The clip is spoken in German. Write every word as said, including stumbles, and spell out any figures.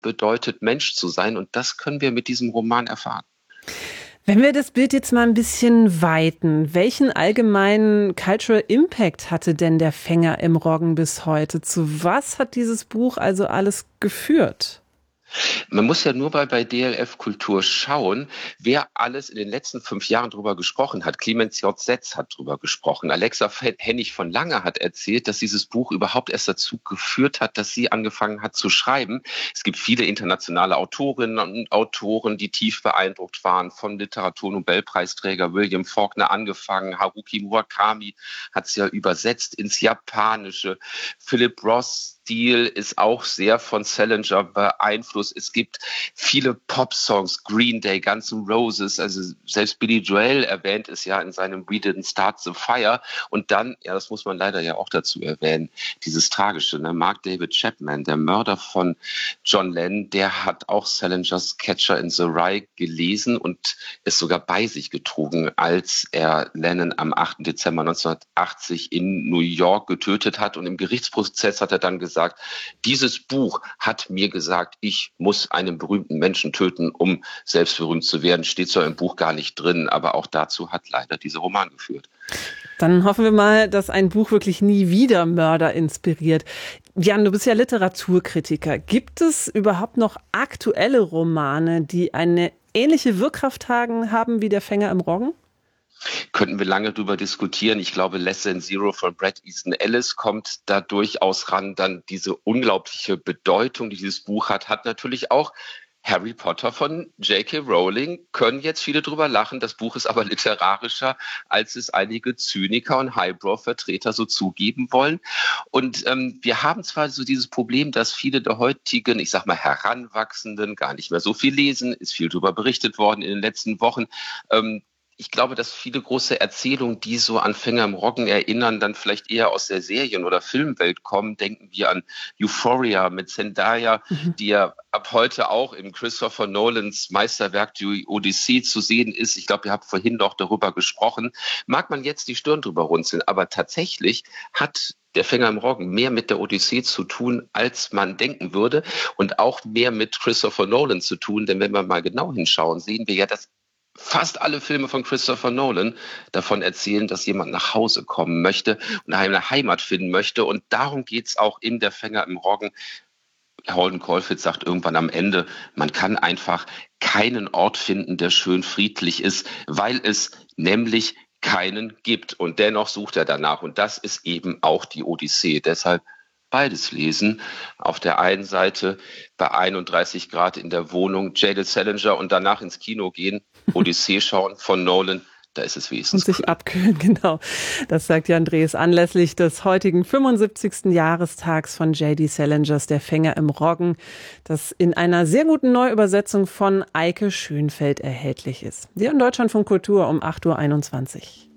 bedeutet, Mensch zu sein. Und das können wir mit diesem Roman erfahren. Wenn wir das Bild jetzt mal ein bisschen weiten, welchen allgemeinen Cultural Impact hatte denn der Fänger im Roggen bis heute? Zu was hat dieses Buch also alles geführt? Man muss ja nur mal bei D L F Kultur schauen, wer alles in den letzten fünf Jahren drüber gesprochen hat. Clemens J. Setz hat drüber gesprochen. Alexa Hennig von Lange hat erzählt, dass dieses Buch überhaupt erst dazu geführt hat, dass sie angefangen hat zu schreiben. Es gibt viele internationale Autorinnen und Autoren, die tief beeindruckt waren, von Literaturnobelpreisträger William Faulkner angefangen. Haruki Murakami hat es ja übersetzt ins Japanische. Philip Ross Stil ist auch sehr von Salinger beeinflusst. Es gibt viele Pop-Songs, Green Day, Guns N' Roses, also selbst Billy Joel erwähnt es ja in seinem We Didn't Start the Fire. Und dann, ja, das muss man leider ja auch dazu erwähnen, dieses Tragische, ne? Mark David Chapman, der Mörder von John Lennon, der hat auch Salingers Catcher in the Rye gelesen und es sogar bei sich getragen, als er Lennon am achten Dezember neunzehnhundertachtzig in New York getötet hat. Und im Gerichtsprozess hat er dann gesagt, dieses Buch hat mir gesagt, ich muss einen berühmten Menschen töten, um selbst berühmt zu werden. Steht zwar im Buch gar nicht drin, aber auch dazu hat leider dieser Roman geführt. Dann hoffen wir mal, dass ein Buch wirklich nie wieder Mörder inspiriert. Jan, du bist ja Literaturkritiker. Gibt es überhaupt noch aktuelle Romane, die eine ähnliche Wirkkraft haben wie der Fänger im Roggen? Könnten wir lange drüber diskutieren. Ich glaube, Less Than Zero von Bret Easton Ellis kommt da durchaus ran. Dann diese unglaubliche Bedeutung, die dieses Buch hat, hat natürlich auch Harry Potter von J K. Rowling. Können jetzt viele drüber lachen. Das Buch ist aber literarischer, als es einige Zyniker und Highbrow-Vertreter so zugeben wollen. Und ähm, wir haben zwar so dieses Problem, dass viele der heutigen, ich sag mal, Heranwachsenden gar nicht mehr so viel lesen. Ist viel drüber berichtet worden in den letzten Wochen. Ähm, Ich glaube, dass viele große Erzählungen, die so an Fänger im Roggen erinnern, dann vielleicht eher aus der Serien- oder Filmwelt kommen. Denken wir an Euphoria mit Zendaya, mhm. die ja ab heute auch in Christopher Nolans Meisterwerk Die Odyssee zu sehen ist. Ich glaube, ihr habt vorhin noch darüber gesprochen. Mag man jetzt die Stirn drüber runzeln, aber tatsächlich hat der Fänger im Roggen mehr mit der Odyssee zu tun, als man denken würde, und auch mehr mit Christopher Nolan zu tun. Denn wenn wir mal genau hinschauen, sehen wir ja, dass fast alle Filme von Christopher Nolan davon erzählen, dass jemand nach Hause kommen möchte und eine Heimat finden möchte. Und darum geht es auch in Der Fänger im Roggen. Holden Caulfield sagt irgendwann am Ende, man kann einfach keinen Ort finden, der schön friedlich ist, weil es nämlich keinen gibt. Und dennoch sucht er danach. Und das ist eben auch die Odyssee. Deshalb beides lesen. Auf der einen Seite bei einunddreißig Grad in der Wohnung J D Salinger und danach ins Kino gehen, Odyssee schauen von Nolan. Da ist es wenigstens. Und sich kühl. abkühlen, genau. Das sagt Jan Drees anlässlich des heutigen fünfundsiebzigsten Jahrestags von J D Salingers Der Fänger im Roggen, das in einer sehr guten Neuübersetzung von Eike Schönfeld erhältlich ist. Hier in Deutschlandfunk Kultur um acht Uhr einundzwanzig.